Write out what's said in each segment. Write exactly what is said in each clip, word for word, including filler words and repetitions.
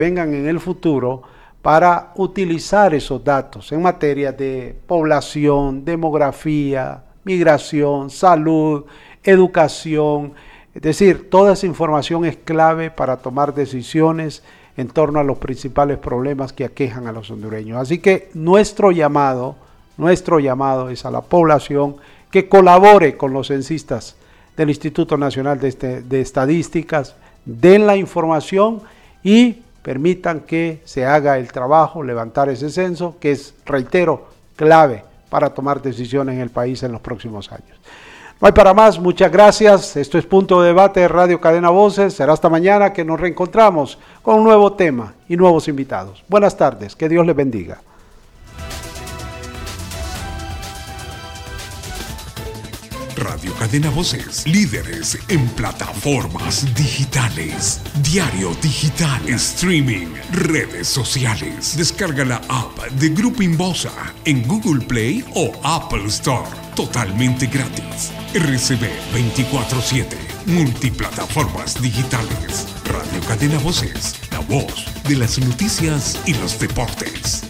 vengan en el futuro para utilizar esos datos en materia de población, demografía, migración, salud, educación. Es decir, toda esa información es clave para tomar decisiones en torno a los principales problemas que aquejan a los hondureños. Así que nuestro llamado, nuestro llamado es a la población que colabore con los censistas del Instituto Nacional de, este, de Estadísticas, den la información y permitan que se haga el trabajo, levantar ese censo, que es, reitero, clave para tomar decisiones en el país en los próximos años. No hay para más, muchas gracias. Esto es Punto de Debate de Radio Cadena Voces. Será hasta mañana que nos reencontramos con un nuevo tema y nuevos invitados. Buenas tardes, que Dios les bendiga. Radio Cadena Voces, líderes en plataformas digitales, diario digital, streaming, redes sociales. Descarga la app de Grupo Inbosa en Google Play o Apple Store, totalmente gratis. R C B veinticuatro siete, multiplataformas digitales. Radio Cadena Voces, la voz de las noticias y los deportes.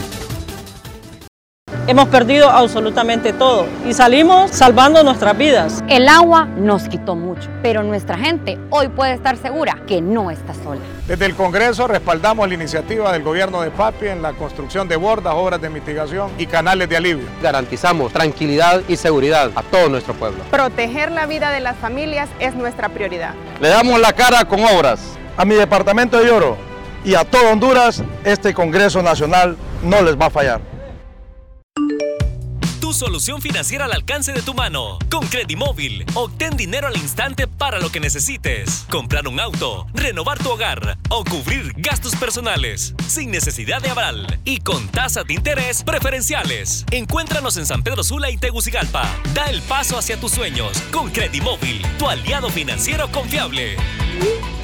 Hemos perdido absolutamente todo y salimos salvando nuestras vidas. El agua nos quitó mucho, pero nuestra gente hoy puede estar segura que no está sola. Desde el Congreso respaldamos la iniciativa del gobierno de Papi en la construcción de bordas, obras de mitigación y canales de alivio. Garantizamos tranquilidad y seguridad a todo nuestro pueblo. Proteger la vida de las familias es nuestra prioridad. Le damos la cara con obras. A mi departamento de Lloro y a todo Honduras, este Congreso Nacional no les va a fallar. Tu solución financiera al alcance de tu mano. Con Credimóvil, obtén dinero al instante para lo que necesites. Comprar un auto, renovar tu hogar o cubrir gastos personales. Sin necesidad de aval y con tasas de interés preferenciales. Encuéntranos en San Pedro Sula y Tegucigalpa. Da el paso hacia tus sueños con Credimóvil, tu aliado financiero confiable.